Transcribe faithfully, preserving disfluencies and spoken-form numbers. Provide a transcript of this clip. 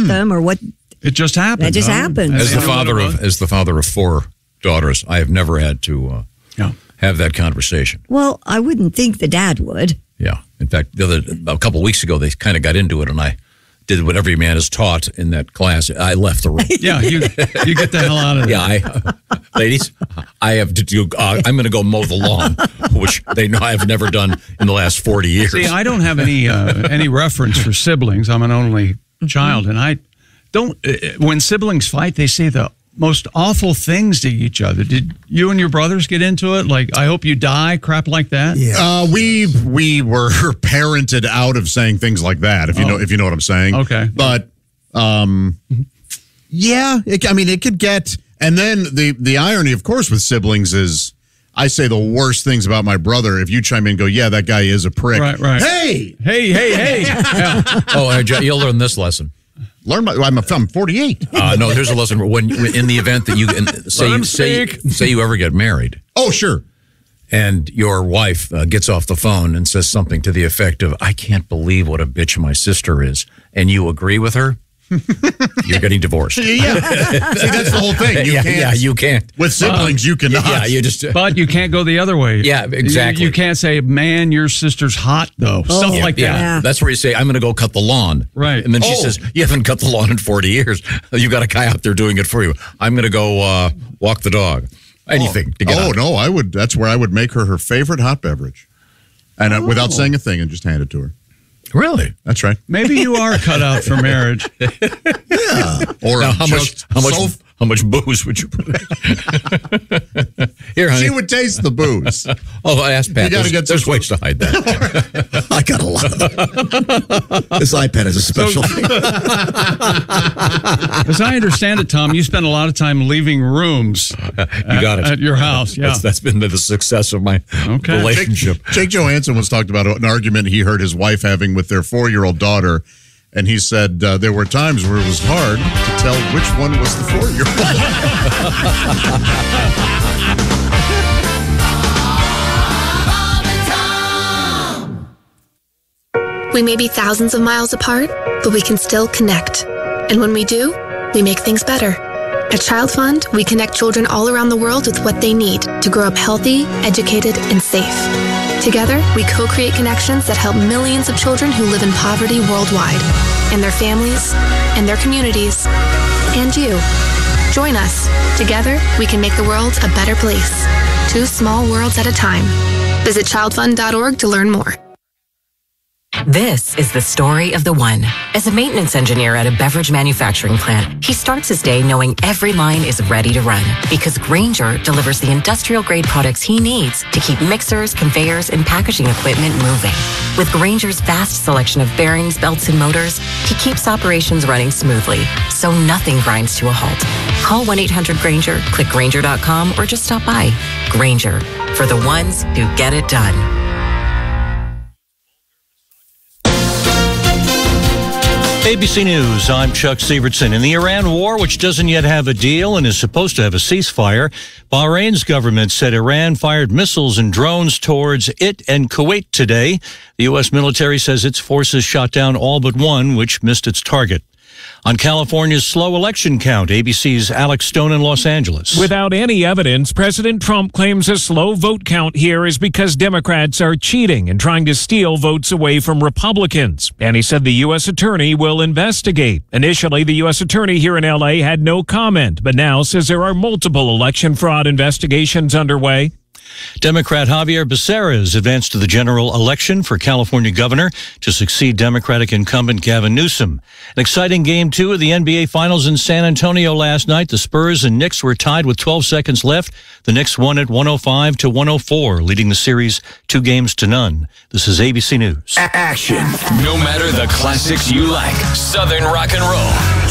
them or what. It just happened. That just huh? happened. As the father of as the father of four daughters, I have never had to uh, Yeah. have that conversation. Well, I wouldn't think the dad would. Yeah. In fact, the other a couple of weeks ago, they kind of got into it, and I did what every man is taught in that class. I left the room. Yeah, you you get the hell out of there. Yeah, I, ladies, I have to do. Uh, I'm going to go mow the lawn, which they know I've never done in the last forty years. See, I don't have any uh, any reference for siblings. I'm an only child, and I don't. Uh, when siblings fight, they say the most awful things to each other. Did you and your brothers get into it? Like, I hope you die, crap like that? Yeah. Uh, we we were parented out of saying things like that. If you Oh. know if you know what I'm saying. Okay. But um, yeah, it, I mean, it could get. And then the the irony, of course, with siblings is, I say the worst things about my brother. If you chime in and go, yeah, that guy is a prick. Right, right. Hey, Hey, hey, hey. Yeah. Oh, uh, Joe, you'll learn this lesson. learn my. I'm, I'm forty-eight. Uh, no, here's a lesson. When in the event that you and say Let him you, say speak. say you ever get married, Oh, sure. and your wife uh, gets off the phone and says something to the effect of, "I can't believe what a bitch my sister is," and you agree with her, you're getting divorced. Yeah. See, that's the whole thing. You yeah, can't. yeah, you can't. With siblings, you cannot. Yeah, you just. But you can't go the other way. Yeah, exactly. You, you can't say, man, your sister's hot, though. Stuff Yeah, like that. yeah. Yeah. That's where you say, I'm going to go cut the lawn. Right. And then she Oh. says, you haven't cut the lawn in forty years. You got a guy out there doing it for you. I'm going to go uh, walk the dog. Anything to get Oh out. no, I would. That's where I would make her her favorite hot beverage, and uh, without saying a thing, and just hand it to her. Really? That's right. Maybe you are cut out for marriage. Or Now, how much? just How much? so- how much booze would you put in? Here, honey. She would taste the booze. Oh, I asked Pat. You gotta There's, get there's some- ways to hide that. I got a lot of them. This iPad is a special thing. As I understand it, Tom, you spend a lot of time leaving rooms You got it. at your house. Yeah. That's, that's been the success of my Okay. relationship. Jake, Jake Johansson once talked about an argument he heard his wife having with their four-year-old daughter, and he said uh, there were times where it was hard to tell which one was the four-year-old. We may be thousands of miles apart, but we can still connect. And when we do, we make things better. At Child Fund, we connect children all around the world with what they need to grow up healthy, educated, and safe. Together, we co-create connections that help millions of children who live in poverty worldwide, and their families, and their communities, and you. Join us. Together, we can make the world a better place. Two small worlds at a time. Visit child fund dot org to learn more. This is the story of the one. As a maintenance engineer at a beverage manufacturing plant, he starts his day knowing every line is ready to run because Grainger delivers the industrial-grade products he needs to keep mixers, conveyors, and packaging equipment moving. With Grainger's vast selection of bearings, belts, and motors, he keeps operations running smoothly, so nothing grinds to a halt. Call one eight hundred Grainger, click Grainger dot com, or just stop by. Grainger, for the ones who get it done. A B C News, I'm Chuck Sievertson. In the Iran war, which doesn't yet have a deal and is supposed to have a ceasefire, Bahrain's government said Iran fired missiles and drones towards it and Kuwait today. The U S military says its forces shot down all but one, which missed its target. On California's slow election count, A B C's Alex Stone in Los Angeles. Without any evidence, President Trump claims a slow vote count here is because Democrats are cheating and trying to steal votes away from Republicans. And he said the U S attorney will investigate. Initially, the U S attorney here in L A had no comment, but now says there are multiple election fraud investigations underway. Democrat Javier Becerra is advanced to the general election for California governor to succeed Democratic incumbent Gavin Newsom. An exciting game two of the N B A Finals in San Antonio last night. The Spurs and Knicks were tied with twelve seconds left. The Knicks won at one oh five to one oh four, leading the series two games to none. This is A B C News. Action. No matter the classics you like, Southern rock and roll.